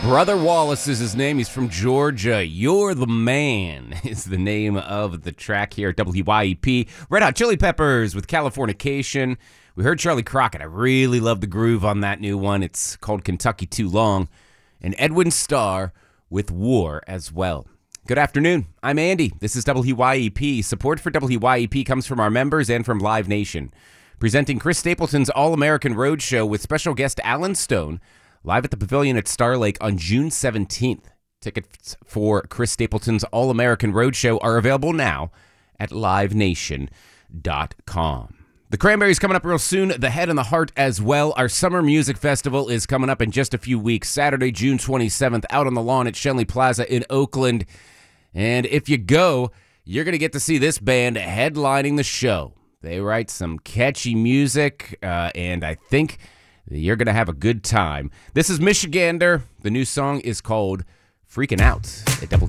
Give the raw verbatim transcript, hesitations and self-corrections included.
Brother Wallace is his name. He's from Georgia. You're the Man is the name of the track here at W Y E P. Red Hot Chili Peppers with Californication. We heard Charlie Crockett. I really love the groove on that new one. It's called Kentucky Too Long. And Edwin Starr with War as well. Good afternoon. I'm Andy. This is W Y E P. Support for W Y E P comes from our members and from Live Nation. Presenting Chris Stapleton's All-American Roadshow with special guest Alan Stone, live at the Pavilion at Star Lake on June seventeenth. Tickets for Chris Stapleton's All-American Roadshow are available now at live nation dot com. The Cranberries coming up real soon, the Head and the Heart as well. Our Summer Music Festival is coming up in just a few weeks. Saturday, June twenty-seventh, out on the lawn at Shenley Plaza in Oakland. And if you go, you're going to get to see this band headlining the show. They write some catchy music, uh, and I think you're going to have a good time. This is Michigander. The new song is called Freaking Out at W